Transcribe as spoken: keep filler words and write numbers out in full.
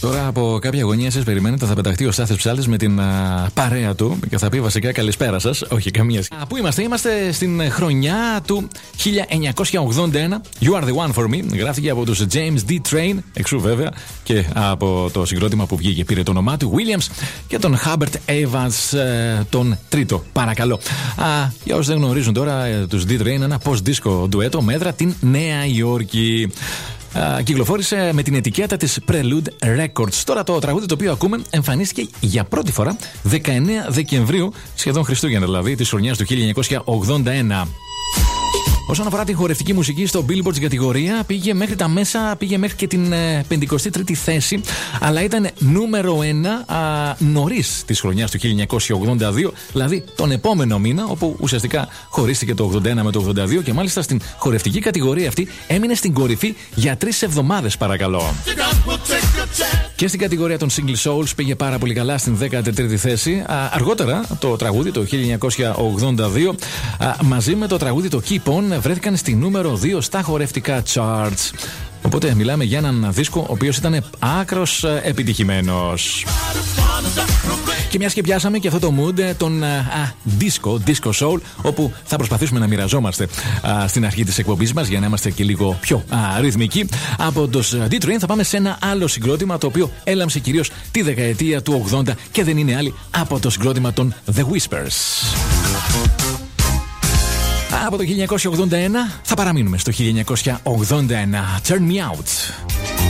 Τώρα από κάποια γωνία σας περιμένετε θα πεταχτεί ο Στάθης Ψάλτης με την α, παρέα του και θα πει βασικά καλησπέρα σας. Όχι, καμία σχέση. Πού είμαστε, είμαστε στην χρονιά του χίλια εννιακόσια ογδόντα ένα. You are the one for me. Γράφτηκε από τους James D. Train, εξού βέβαια, και από το συγκρότημα που βγήκε. Πήρε το όνομά του Williams και τον Hubert Evans ε, τον τρίτο. Παρακαλώ. Α, για όσους δεν γνωρίζουν τώρα, ε, τους D. Train, ένα post-disco ντουέτο με έδρα την Νέα Υόρκη. Uh, κυκλοφόρησε με την ετικέτα της Prelude Records. Τώρα το τραγούδι το οποίο ακούμε εμφανίστηκε για πρώτη φορά δεκαεννέα Δεκεμβρίου, σχεδόν Χριστούγεννα δηλαδή, της χρονιάς του χίλια εννιακόσια ογδόντα ένα. Όσον αφορά την χορευτική μουσική στο Billboard στην κατηγορία, πήγε μέχρι τα μέσα, πήγε μέχρι και την ε, πενηκοστή τρίτη θέση, αλλά ήταν νούμερο ένα νωρίς της χρονιάς του χίλια εννιακόσια ογδόντα δύο, δηλαδή τον επόμενο μήνα, όπου ουσιαστικά χωρίστηκε το ογδόντα ένα με το ογδόντα δύο και μάλιστα στην χορευτική κατηγορία αυτή έμεινε στην κορυφή για τρεις εβδομάδες, παρακαλώ. Και στην κατηγορία των Single Souls πήγε πάρα πολύ καλά στην δέκατη τρίτη θέση. Α, αργότερα το τραγούδι το χίλια εννιακόσια ογδόντα δύο α, μαζί με το τραγούδι το Keep On βρέθηκαν στη νούμερο δύο στα χορευτικά charts. Οπότε μιλάμε για έναν δίσκο ο οποίος ήταν άκρος επιτυχημένος. Και μιας και πιάσαμε και αυτό το mood των α, disco, disco soul, όπου θα προσπαθήσουμε να μοιραζόμαστε α, στην αρχή της εκπομπής μας για να είμαστε και λίγο πιο α, ρυθμικοί. Από τους D-Train θα πάμε σε ένα άλλο συγκρότημα το οποίο έλαμψε κυρίως τη δεκαετία του ογδόντα και δεν είναι άλλη από το συγκρότημα των The Whispers. Από το χίλια εννιακόσια ογδόντα ένα θα παραμείνουμε στο χίλια εννιακόσια ογδόντα ένα. Turn Me Out.